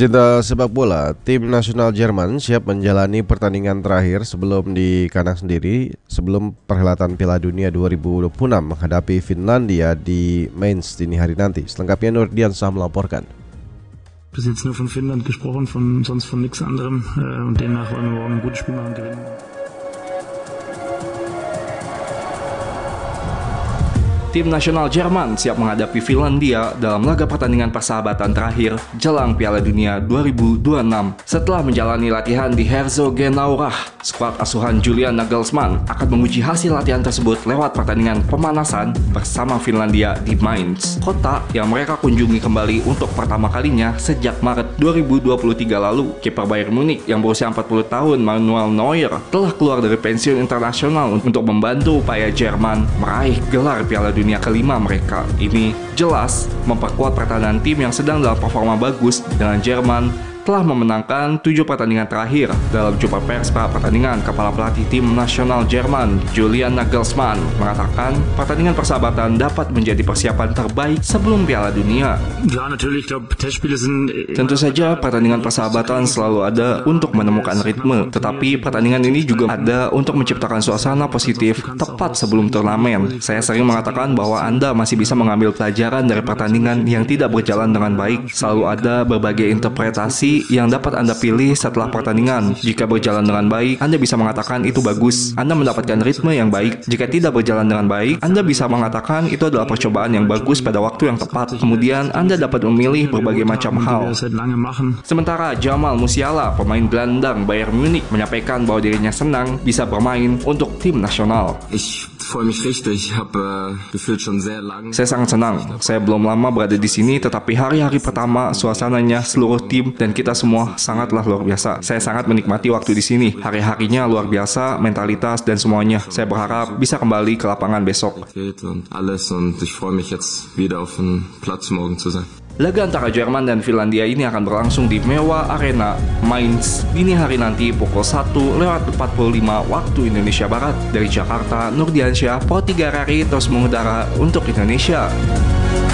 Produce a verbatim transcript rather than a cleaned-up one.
Pecinta sepak bola, tim nasional Jerman siap menjalani pertandingan terakhir sebelum di kandang sendiri sebelum perhelatan Piala Dunia dua ribu dua puluh enam menghadapi Finlandia di Mainz dini hari nanti. Selengkapnya Nurdiansyah melaporkan. Bis jetzt nur von Finnland gesprochen, von sonst von nichts anderem und demnach wollen wir morgen ein gutes Spiel machen, gewinnen. Tim nasional Jerman siap menghadapi Finlandia dalam laga pertandingan persahabatan terakhir jelang Piala Dunia dua ribu dua puluh enam. Setelah menjalani latihan di Herzogenaurach, skuad asuhan Julian Nagelsmann akan menguji hasil latihan tersebut lewat pertandingan pemanasan bersama Finlandia di Mainz, kota yang mereka kunjungi kembali untuk pertama kalinya sejak Maret dua ribu dua puluh tiga lalu. Kiper Bayern Munich yang berusia empat puluh tahun, Manuel Neuer, telah keluar dari pensiun internasional untuk membantu upaya Jerman meraih gelar Piala Dunia dunia kelima mereka. Ini jelas memperkuat pertahanan tim yang sedang dalam performa bagus dengan Jerman telah memenangkan tujuh pertandingan terakhir. Dalam jumpa pers pra pertandingan, kepala pelatih tim nasional Jerman Julian Nagelsmann mengatakan pertandingan persahabatan dapat menjadi persiapan terbaik sebelum Piala Dunia. Tentu saja pertandingan persahabatan selalu ada untuk menemukan ritme, tetapi pertandingan ini juga ada untuk menciptakan suasana positif tepat sebelum turnamen. Saya sering mengatakan bahwa Anda masih bisa mengambil pelajaran dari pertandingan yang tidak berjalan dengan baik. Selalu ada berbagai interpretasi yang dapat Anda pilih setelah pertandingan. Jika berjalan dengan baik, Anda bisa mengatakan itu bagus. Anda mendapatkan ritme yang baik. Jika tidak berjalan dengan baik, Anda bisa mengatakan itu adalah percobaan yang bagus pada waktu yang tepat. Kemudian Anda dapat memilih berbagai macam hal. Sementara Jamal Musiala, pemain gelandang Bayern Munich, menyampaikan bahwa dirinya senang bisa bermain untuk tim nasional. Saya sangat senang. Saya belum lama berada di sini, tetapi hari-hari pertama suasananya, seluruh tim dan kita semua sangatlah luar biasa. Saya sangat menikmati waktu di sini. Hari-harinya luar biasa, mentalitas dan semuanya. Saya berharap bisa kembali ke lapangan besok. Laga antara Jerman dan Finlandia ini akan berlangsung di Mewa Arena, Mainz, dini hari nanti pukul satu lewat empat puluh lima waktu Indonesia Barat. Dari Jakarta, Nurdiansyah, Pro tiga R R I terus mengudara untuk Indonesia.